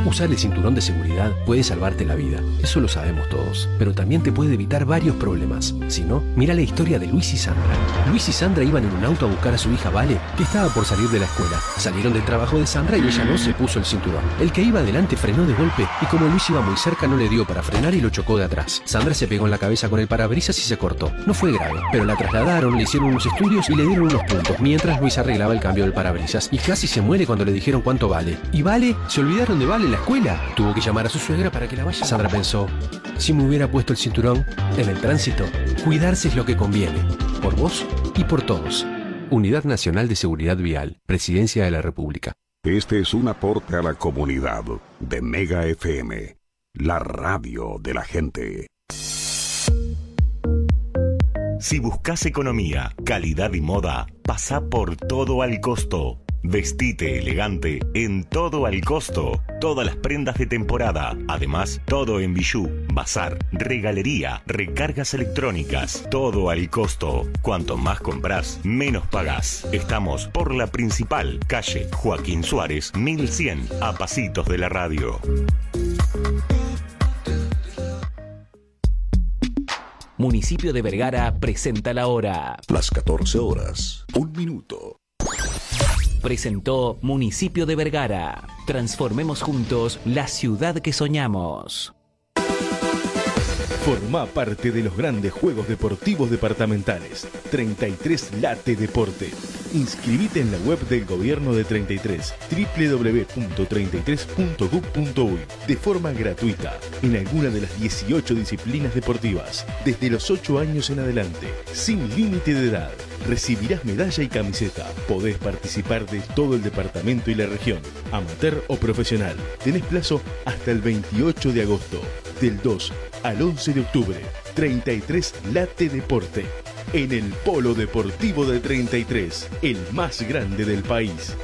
Usar el cinturón de seguridad puede salvarte la vida, eso lo sabemos todos, pero también te puede evitar varios problemas. Si no, mira la historia de Luis y Sandra. Luis y Sandra iban en un auto a buscar a su hija Vale, que estaba por salir de la escuela. Salieron del trabajo de Sandra y ella no se puso el cinturón. El que iba adelante frenó de golpe y como Luis iba muy cerca no le dio para frenar y lo chocó de atrás. Sandra se pegó en la cabeza con el parabrisas y se cortó. No fue grave, pero la trasladaron, le hicieron unos estudios y le dieron unos puntos, mientras Luis arreglaba el cambio del parabrisas. Y casi se muere cuando le dijeron cuánto vale. ¿Y Vale? ¿Se olvidaron de Vale en la escuela? Tuvo que llamar a su suegra para que la vaya. Sandra pensó, si me hubiera puesto el cinturón, en el tránsito, cuidarse es lo que conviene. Por vos y por todos. Unidad Nacional de Seguridad Vial, Presidencia de la República. Este es un aporte a la comunidad de Mega FM, la radio de la gente. Si buscas economía, calidad y moda, pasa por Todo al Costo. Vestite elegante en Todo al Costo. Todas las prendas de temporada. Además, todo en bijú, bazar, regalería, recargas electrónicas. Todo al costo. Cuanto más compras, menos pagás. Estamos por la principal, calle Joaquín Suárez, 1100, a pasitos de la radio. Municipio de Vergara presenta la hora. Las 14 horas, 1 minuto. Presentó Municipio de Vergara. Transformemos juntos la ciudad que soñamos. Forma parte de los grandes Juegos Deportivos Departamentales. 33 Late Deporte. Inscribite en la web del Gobierno de 33, www.33.gov.uy, de forma gratuita, en alguna de las 18 disciplinas deportivas, desde los 8 años en adelante, sin límite de edad. Recibirás medalla y camiseta. Podés participar de todo el departamento y la región, amateur o profesional. Tenés plazo hasta el 28 de agosto, del 2 al 11 de octubre. 33 Late Deporte. En el Polo Deportivo de 33, el más grande del país.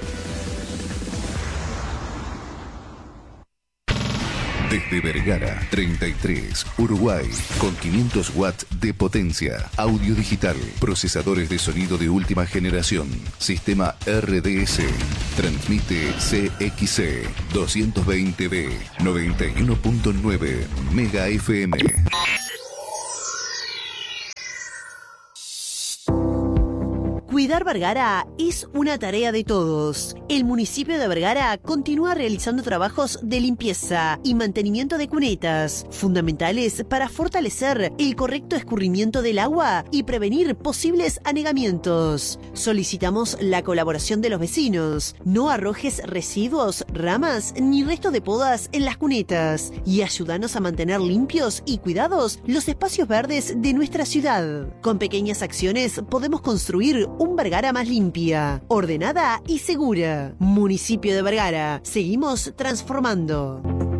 Desde Vergara, 33, Uruguay, con 500 watts de potencia, audio digital, procesadores de sonido de última generación, sistema RDS, transmite CXC, 220B, 91.9, Mega FM. Cuidar Vergara es una tarea de todos. El municipio de Vergara continúa realizando trabajos de limpieza y mantenimiento de cunetas, fundamentales para fortalecer el correcto escurrimiento del agua y prevenir posibles anegamientos. Solicitamos la colaboración de los vecinos. No arrojes residuos, ramas ni restos de podas en las cunetas y ayúdanos a mantener limpios y cuidados los espacios verdes de nuestra ciudad. Con pequeñas acciones podemos construir un Vergara más limpia, ordenada y segura. Municipio de Vergara. Seguimos transformando.